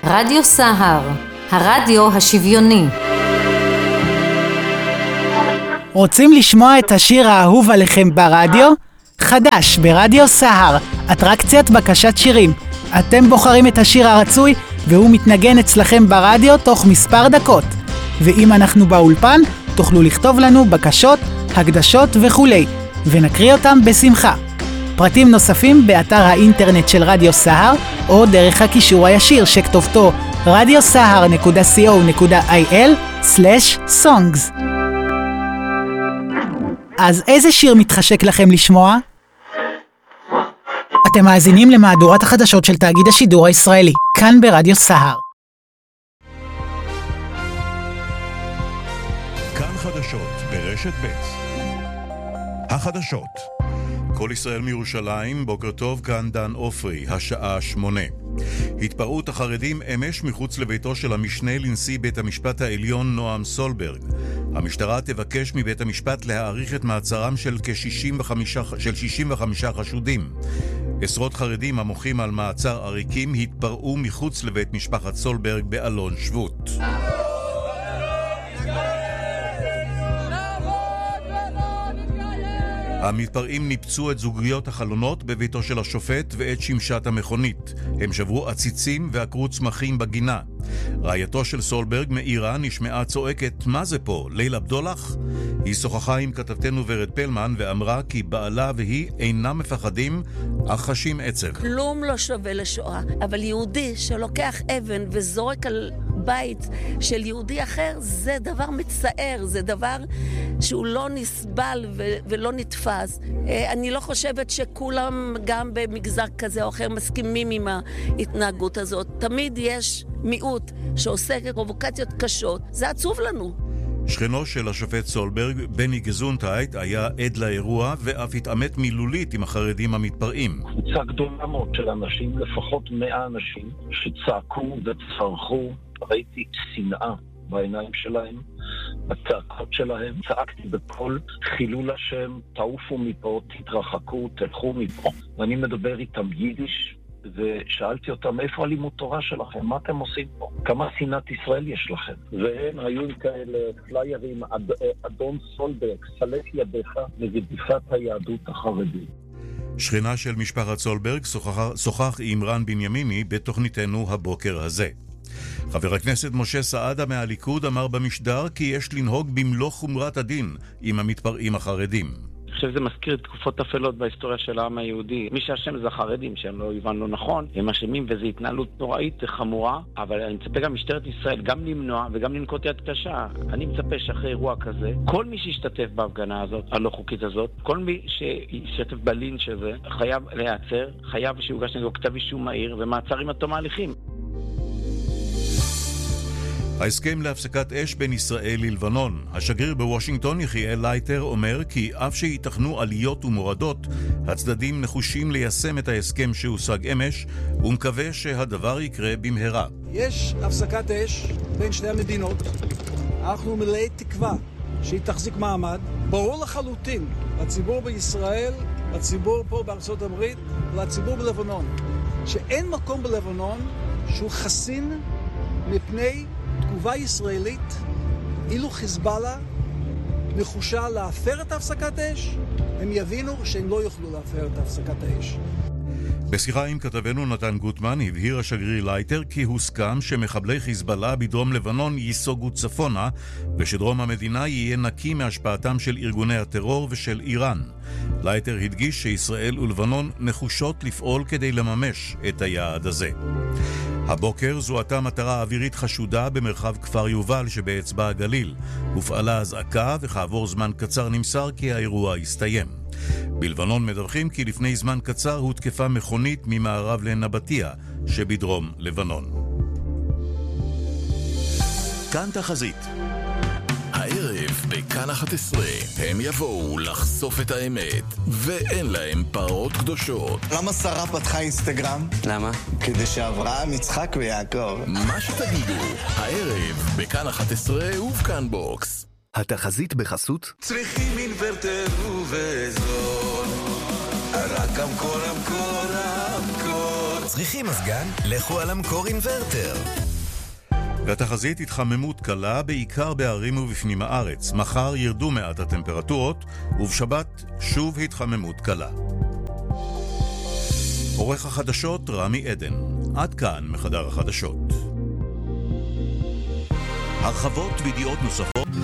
רדיו סהר, הרדיו השוויוני. רוצים לשמוע את השיר האהוב עליכם ברדיו? חדש ברדיו סהר, אטרקציית בקשת שירים. אתם בוחרים את השיר הרצוי והוא מתנגן אצלכם ברדיו תוך מספר דקות. ואם אנחנו באולפן, תוכלו לכתוב לנו בקשות, הקדשות וכולי, ונקריא אותם בשמחה. פרטים נוספים באתר האינטרנט של רדיו סהר, או דרך הקישור הישיר שכתובתו radiosahar.co.il/songs. אז איזה שיר מתחשק לכם לשמוע? אתם מאזינים למהדורת החדשות של תאגיד השידור הישראלי, כאן ברדיו סהר. כאן חדשות ברשת ב'. החדשות. כל ישראל מירושלים, בוקר טוב, כאן דן אופרי, השעה 8. התפרעות החרדים אמש מחוץ לביתו של המשנה לנשיא בית המשפט העליון נועם סולברג. המשטרה תבקש מבית המשפט להאריך את מעצרם של 65 חשודים. עשרות חרדים המוחים על מעצר עריקים התפרעו מחוץ לבית משפחת סולברג באלון שבות. המתפרעים ניפצו את זוגיות החלונות בביתו של השופט ואת שמשת המכונית. הם שברו עציצים ועקרו צמחים בגינה. רעייתו של סולברג מאירה נשמעה צועקת, מה זה פה, ליל אבדולח? היא שוחחה עם כתבתנו ורד פלמן ואמרה כי בעלה והיא אינם מפחדים, אך חשים עצב. כלום לא שווה לשואה, אבל יהודי שלוקח אבן וזורק על בית של יהודי אחר, זה דבר מצער, זה דבר שהוא לא נסבל ולא נתפס. אני לא חושבת שכולם גם במגזר כזה או אחר מסכימים עם ההתנהגות הזאת. תמיד יש מיעוט שעושה פרובוקציות קשות. זה עצוב לנו. שכנו של השופט סולברג, בני גזונטייט, היה עד לאירוע ואף התעמת מילולית עם החרדים המתפרעים. קבוצה גדולה מאוד של אנשים, לפחות 100 אנשים, שצעקו וצרחו. ראיתי שנאה בעיניים שלהם, בצעקות שלהם. צעקתי בכל חילול השם, תעופו מפה, תתרחקו, תלכו מפה. ואני מדבר איתם יידיש, ושאלתי אותם, איפה הלימוד תורה שלכם? מה אתם עושים פה? כמה שנאת ישראל יש לכם? והם היו כאלה פליירים, אדון סולברג, סלק ידיך לרדיפת היהדות החרדית. שכנה של משפחת סולברג שוחח עם רן בנימיני בתוכניתנו הבוקר הזה. חבר הכנסת משה סעדה מהליכוד אמר במשדר כי יש לנהוג במלוא חומרת הדין עם המתפרעים החרדים. אני חושב שזה מזכיר את תקופות אפלות בהיסטוריה של העם היהודי. מי שאשם זה החרדים, שהם לא הבנו נכון, הם אשמים וזו התנהלות נוראית חמורה, אבל אני מצפה גם משטרת ישראל גם למנוע וגם לנקוט יד קשה. אני מצפה שאחרי אירוע כזה, כל מי שישתתף בהפגנה הזאת, הלא חוקית הזאת, כל מי שישתתף בלינץ' הזה, חייב להיעצר, חייב שיוגש נגדו כתב אישום מהיר ומעצר עם עד תום ההליכים. ההסכם להפסקת אש בין ישראל ללבנון. השגריר בוושינגטון יחיאל לייטר אומר כי אף שיתכנו עליות ומורדות, הצדדים נחושים ליישם את ההסכם שהושג אמש, ומקווה שהדבר יקרה במהרה. יש הפסקת אש בין שתי המדינות. אנחנו מלאי תקווה שהיא תחזיק מעמד. ברור לחלוטין לציבור בישראל, לציבור פה בארצות הברית, לציבור בלבנון, שאין מקום בלבנון שהוא חסין מפני תגובה ישראלית. אילו חיזבאללה נחושה להפר את הפסקת האש, הם יבינו שהם לא יוכלו להפר את הפסקת האש. בשיחה עם כתבנו נתן גוטמן הבהיר השגריר לייטר כי הוסכם שמחבלי חיזבאללה בדרום לבנון ייסוגו צפונה, ושדרום המדינה יהיה נקי מהשפעתם של ארגוני הטרור ושל איראן. לייטר הדגיש שישראל ולבנון נחושות לפעול כדי לממש את היעד הזה. הבוקר זוהתה מטרה אווירית חשודה במרחב כפר יובל שבאצבע הגליל. הופעלה אזעקה וכעבור זמן קצר נמסר כי האירוע הסתיים. בלבנון מדווחים כי לפני זמן קצר הותקפה מכונית ממערב לנבטיה שבדרום לבנון. כאן תחזית. הערב בכאן 11 הם יבואו לחשוף את האמת, ואין להם פרות קדושות. למה שרה פתחה אינסטגרם? למה? כדי שאברהם, יצחק ויעקב. מה שתגידו, הערב בכאן 11 ובכאן בוקס. התחזית בחסות צריכים אינוורטר ובזול, רק המקור צריכים מזגן? לכו על המקור אינברטר. והתחזית התחממות קלה בעיקר בערים ובפנים הארץ. מחר ירדו מעט הטמפרטורות, ובשבת שוב התחממות קלה. עורך החדשות רמי עדן. עד כאן מחדר החדשות. הרחבות וידיעות נוספות